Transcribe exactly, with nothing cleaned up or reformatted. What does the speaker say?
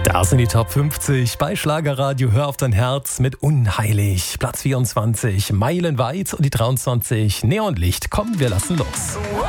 Da sind die Top fünfzig bei Schlagerradio. Hör auf dein Herz mit Unheilig. Platz vierundzwanzig, Meilenweit und die dreiundzwanzig, Neonlicht. Komm, wir lassen los.